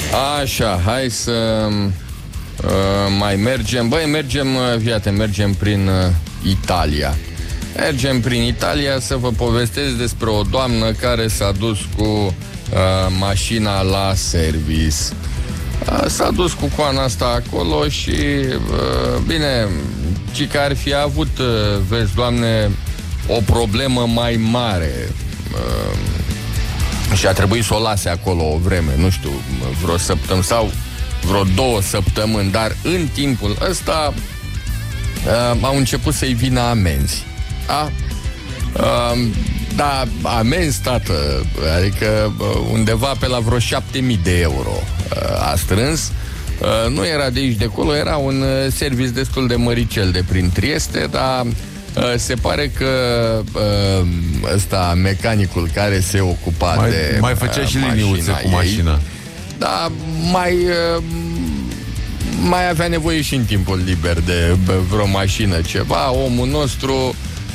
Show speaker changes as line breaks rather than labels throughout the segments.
Așa, hai să mai mergem. Băi, mergem prin Italia. Mergem prin Italia să vă povestesc despre o doamnă care s-a dus cu mașina la service. S-a dus cu coana asta acolo și, bine, ci că ar fi avut, vezi, Doamne, o problemă mai mare și a trebuit să o lase acolo o vreme, nu știu, vreo săptămână sau vreo 2 săptămâni, dar în timpul ăsta au început să-i vină amenzi. Da, amenzi, tată, adică undeva pe la vreo 7.000 de euro a strâns. Nu era de aici de acolo, era un serviciu destul de măricel de prin Trieste, dar se pare că ăsta, mecanicul care se ocupa de
mai făcea și liniuțe cu mașina.
Da, mai avea nevoie și în timpul liber de vreo mașină, ceva. Omul nostru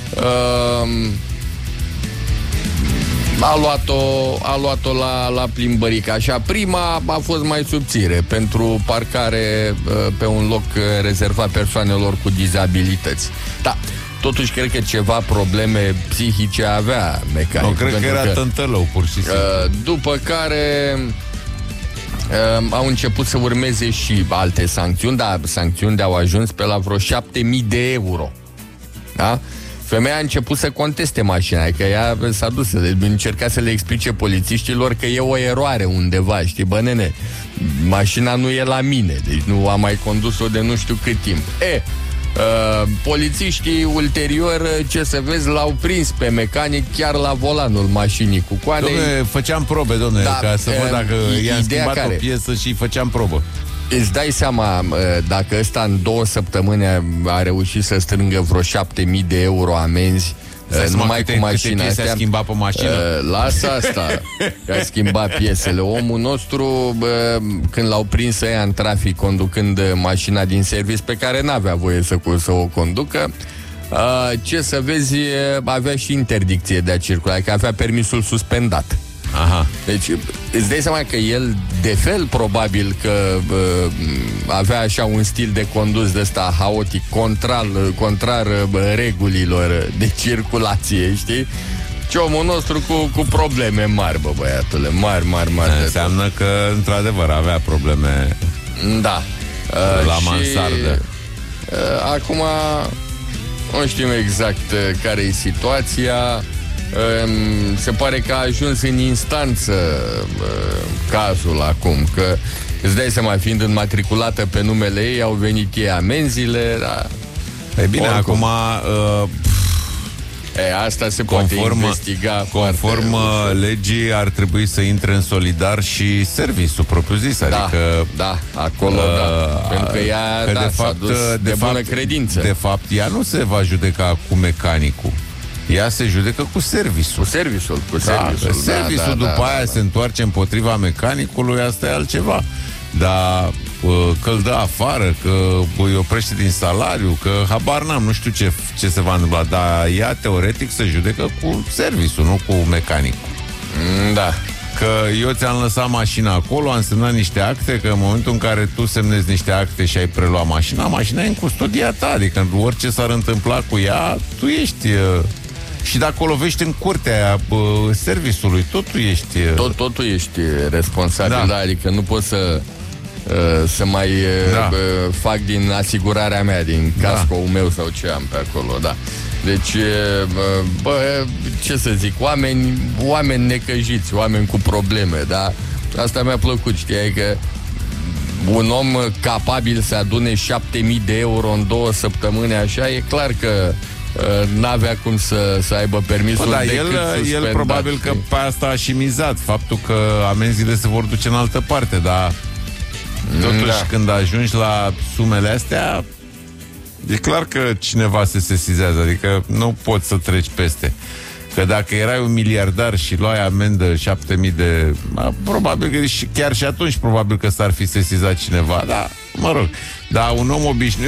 a luat-o la plimbărică. Așa, prima a fost mai subțire pentru parcare pe un loc rezervat persoanelor cu dizabilități. Da, totuși cred că ceva probleme psihice avea mecanicul.
Nu, cred că era tântălău, pur și simplu.
După care au început să urmeze și alte sancțiuni, dar sancțiuni au ajuns pe la vreo 7.000 de euro. Da? Femeia a început să conteste mașina, adică ea s-a dus, încerca să le explice polițiștilor că e o eroare undeva, știi, bă, nene, mașina nu e la mine, deci nu am mai condus-o de nu știu cât timp. Polițiștii ulterior, ce să vezi, l-au prins pe mecanic chiar la volanul mașinii cu coanei.
Dom'le, făceam probe, dom'le, ca să văd dacă i-am schimbat o piesă și făceam probă.
Îți dai seama, dacă ăsta în 2 săptămâni a reușit să strângă vreo 7.000 de euro amenzi, numai cu mașina astea,
a schimbat pe mașină?
Lasă asta, că a schimbat piesele. Omul nostru, când l-au prins ăia în trafic conducând mașina din service, pe care n-avea voie să o conducă, ce să vezi, avea și interdicție de a circula, că avea permisul suspendat.
Aha.
Deci îți dai seama că el, de fel, probabil că avea așa un stil de condus de ăsta haotic, contrar regulilor de circulație, știi? Și omul nostru cu probleme mari, bă, băiatule, mari.
Înseamnă că, într-adevăr, avea probleme.
Da.
La mansardă.
Acum nu știm exact care e situația. Se pare că a ajuns în instanță cazul acum, că îți dai seama, fiind înmatriculată pe numele ei, au venit ei amenziile, dar...
E bine, oricum, acum...
asta se poate investiga.
Conform legii, ar trebui să intre în solidar și serviciul propriu-zis, adică...
Da, acolo, pentru că ea s-a dus de bună credință.
De fapt, ea nu se va judeca cu mecanicul. Ea se judecă cu serviciul.
Cu serviciul.
Serviciul după aia se întoarce împotriva mecanicului, asta e altceva. Dar că îl dă afară, că îi oprește din salariu, că habar n-am, nu știu ce se va întâmpla, dar ea teoretic se judecă cu serviciul, nu cu mecanicul.
Da.
Că eu ți-am lăsat mașina acolo, am semnat niște acte, că în momentul în care tu semnezi niște acte și ai preluat mașina e în custodia ta, adică orice s-ar întâmpla cu ea, tu ești... Și dacă o lovești în curtea aia serviciului, totul ești...
Totul ești responsabil, da, adică nu poți să mai fac din asigurarea mea, din cascoul meu sau ce am pe acolo, da. Deci, ce să zic, oameni necăjiți, oameni cu probleme, da? Asta mi-a plăcut, știi, că un om capabil să adune 7.000 de euro în 2 săptămâni, așa, e clar că n-avea cum să aibă permisul decât suspendat.
El probabil că pe asta a și mizat, faptul că amenziile se vor duce în altă parte, dar totuși când ajungi la sumele astea, e clar că cineva se sesizează, adică nu poți să treci peste. Că dacă erai un miliardar și luai amendă 7.000 de... probabil că chiar și atunci probabil că s-ar fi sesizat cineva, dar mă rog, dar un om obișnuit